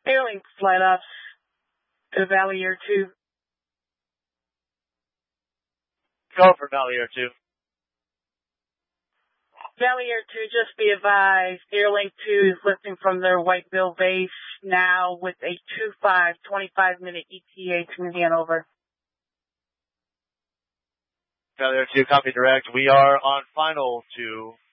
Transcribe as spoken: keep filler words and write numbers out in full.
Airlink flight ops to Valley Air two. Go for Valley Air two. Valley Air two, just be advised, Airlink two is lifting from their Whiteville base now with a two five, twenty-five minute E T A to Hanover. Valley Air two, copy direct. We are on final to